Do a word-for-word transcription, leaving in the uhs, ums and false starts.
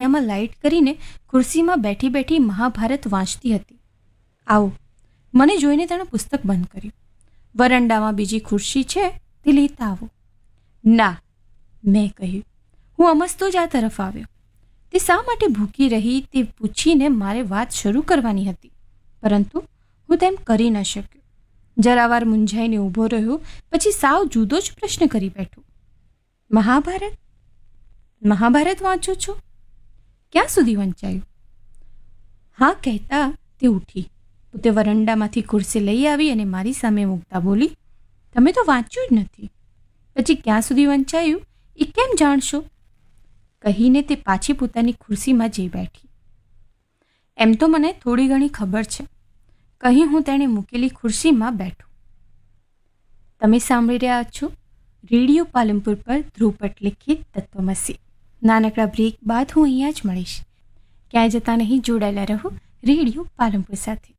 વરાંડામાં light કરીને ખુરશીમાં બેઠી બેઠી મહાભારત વાંચતી હતી. આવો, મને જોઈને તેણે પુસ્તક બંધ કર્યું. વરાંડામાં બીજી ખુરશી છે, તે લેતા આવો. ના, મેં કહ્યું. હું અમસ્તો જ આ તરફ આવ્યો. તે શા માટે ભૂખી રહી તે પૂછીને મારે વાત શરૂ કરવાની હતી, પરંતુ હું તેમ કરી ન શક્યો. જરાવાર મૂંઝાઈને ઊભો રહ્યો, પછી સાવ જુદો જ પ્રશ્ન કરી બેઠો. મહાભારત મહાભારત વાંચો છો? ક્યાં સુધી વંચાયું? હા કહેતા તે ઉઠી. પોતે વરંડામાંથી ખુરશી લઈ આવી અને મારી સામે મૂકતા બોલી, તમે તો વાંચ્યું જ નથી, પછી ક્યાં સુધી વંચાયું એ કેમ જાણશો? કહીને તે પાછી પોતાની ખુરશીમાં જઈ બેઠી. એમ તો મને થોડી ઘણી ખબર છે, કહી હું તેણે મૂકેલી ખુરશીમાં બેઠો. તમે સાંભળી રહ્યા છો રેડિયો પાલનપુર પર ધ્રુવપટ લિખિત તત્વમસી. નાનકડા બ્રેક બાદ હું અહીંયા જ મળીશ. ક્યાંય જતા નહીં, જોડાયેલા રહો રેડિયો પાલનપુર સાથે.